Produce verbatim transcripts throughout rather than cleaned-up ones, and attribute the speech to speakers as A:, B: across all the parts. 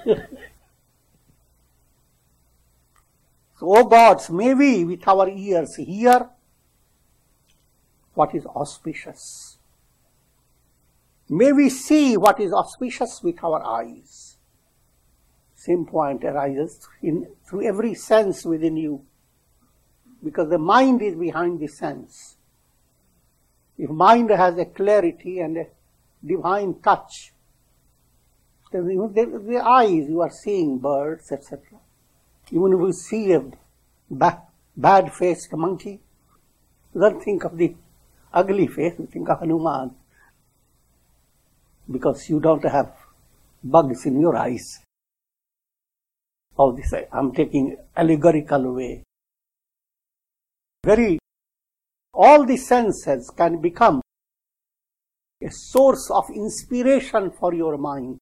A: So, O gods, may we with our ears hear what is auspicious. May we see what is auspicious with our eyes. Same point arises in, through every sense within you, because the mind is behind the sense. If mind has a clarity and a divine touch, then the, the eyes, you are seeing birds, et cetera. Even if you see a ba- bad-faced monkey, you don't think of the ugly face, you think of Hanuman, because you don't have bugs in your eyes. All this I'm taking allegorical way. Very, all the senses can become a source of inspiration for your mind,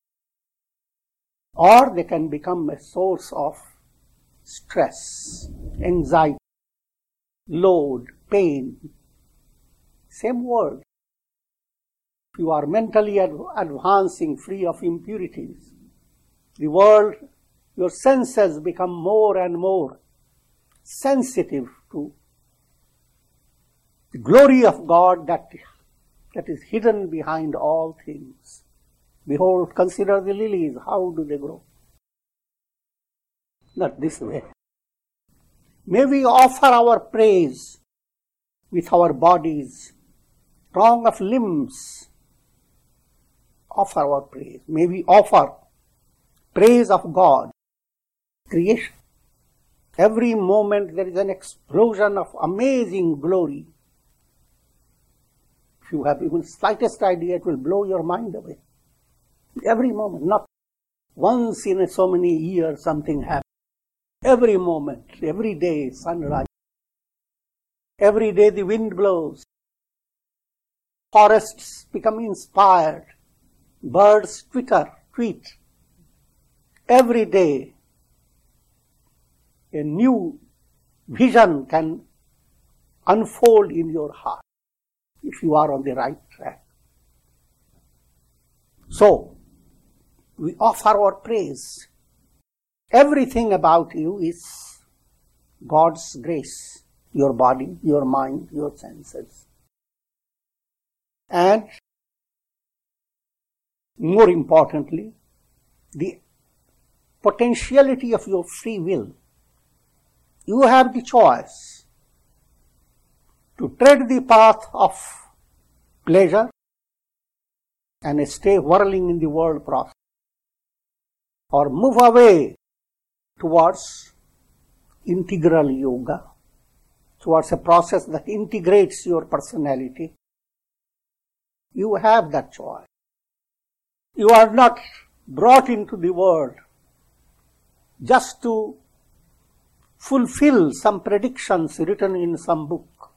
A: or they can become a source of stress, anxiety, load, pain. Same word. If you are mentally ad- advancing, free of impurities, the world, your senses become more and more sensitive to the glory of God that, that is hidden behind all things. Behold, consider the lilies, how do they grow? Not this way. May we offer our praise with our bodies, strong of limbs. Offer our praise. May we offer praise of God, creation. Every moment there is an explosion of amazing glory. If you have even slightest idea, it will blow your mind away. Every moment, not once in so many years something happens. Every moment, every day, sunrise. Every day the wind blows. Forests become inspired. Birds twitter, tweet. Every day, a new vision can unfold in your heart if you are on the right track. So, we offer our praise. Everything about you is God's grace. Your body, your mind, your senses. And more importantly, the potentiality of your free will. You have the choice to tread the path of pleasure and stay whirling in the world process, or move away towards integral yoga, towards a process that integrates your personality. You have that choice. You are not brought into the world just to fulfill some predictions written in some book.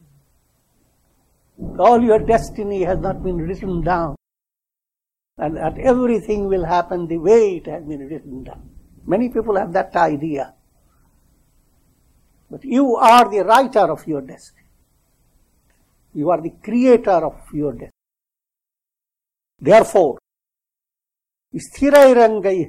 A: All your destiny has not been written down, and that everything will happen the way it has been written down. Many people have that idea. But you are the writer of your destiny. You are the creator of your destiny. Therefore, Sthirairangai,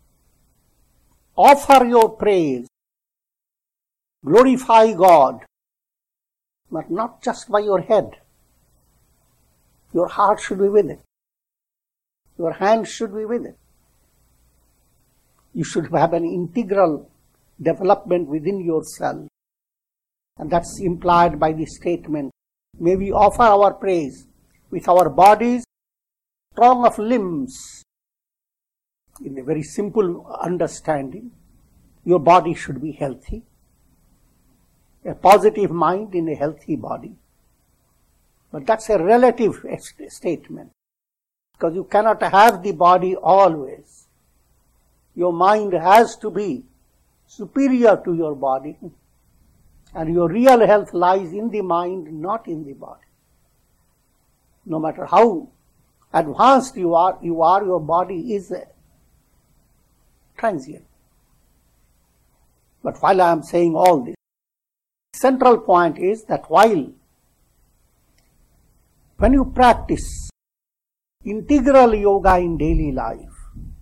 A: offer your praise, glorify God, but not just by your head. Your heart should be with it. Your hands should be with it. You should have an integral development within yourself. And that's implied by the statement, may we offer our praise with our bodies, strong of limbs. In a very simple understanding, your body should be healthy. A positive mind in a healthy body. But that's a relative statement, because you cannot have the body always. Your mind has to be superior to your body, and your real health lies in the mind, not in the body. No matter how advanced you are, you are, your body is transient. But while I am saying all this, the central point is that while when you practice integral yoga in daily life,